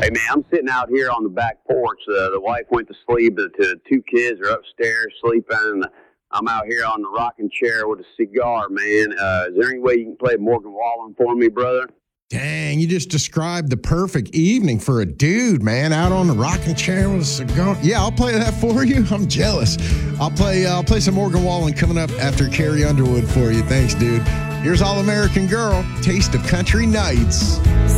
Hey, man, I'm sitting out here on the back porch. The wife went to sleep. The two kids are upstairs sleeping. And I'm out here on the rocking chair with a cigar, man. Is there any way you can play Morgan Wallen for me, brother? Dang, you just described the perfect evening for a dude, man, out on the rocking chair with a cigar. Yeah, I'll play that for you. I'm jealous. I'll play some Morgan Wallen coming up after Carrie Underwood for you. Thanks, dude. Here's All American Girl, Taste of Country Nights.